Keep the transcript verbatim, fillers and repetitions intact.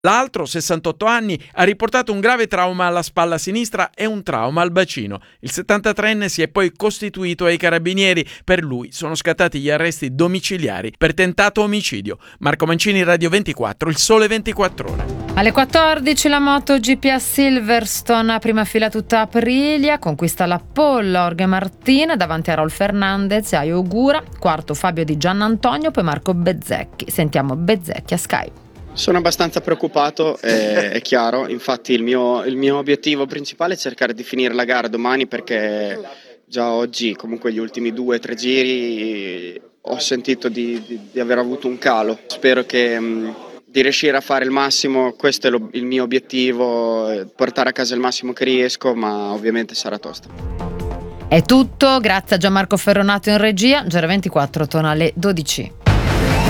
L'altro, sessantotto anni, ha riportato un grave trauma alla spalla sinistra e un trauma al bacino. Il settantatreenne si è poi costituito ai carabinieri. Per lui sono scattati gli arresti domiciliari per tentato omicidio. Marco Mancini, Radio ventiquattro, Il Sole ventiquattro Ore. Alle quattordici la MotoGP a Silverstone, prima fila tutta Aprilia, conquista la pole Jorge Martin davanti a Raul Fernandez e a Ogura, quarto Fabio Di Giannantonio, poi Marco Bezzecchi. Sentiamo Bezzecchi a Sky. Sono abbastanza preoccupato, è, è chiaro, infatti il mio, il mio obiettivo principale è cercare di finire la gara domani, perché già oggi, comunque gli ultimi due o tre giri, ho sentito di, di, di aver avuto un calo. Spero che, mh, di riuscire a fare il massimo, questo è lo, il mio obiettivo, portare a casa il massimo che riesco, ma ovviamente sarà tosta. È tutto, grazie a Gianmarco Ferronato in regia. G R ventiquattro torna alle dodici.